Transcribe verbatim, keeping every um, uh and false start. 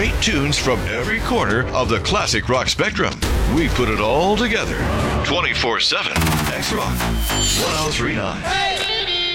great tunes from every corner of the classic rock spectrum. We put it all together. twenty-four seven X Rock ten thirty-nine. Hey!